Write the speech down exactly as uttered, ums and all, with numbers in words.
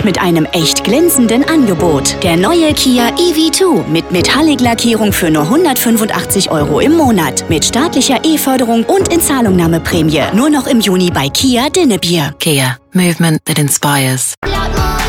mit einem echt glänzenden Angebot. Der neue Kia E V zwei mit Metallic-Lackierung für nur hundertfünfundachtzig Euro im Monat. Mit staatlicher E-Förderung und Inzahlungnahmeprämie. Nur noch im Juni bei Kia Dinnebier. Kia. Movement that inspires.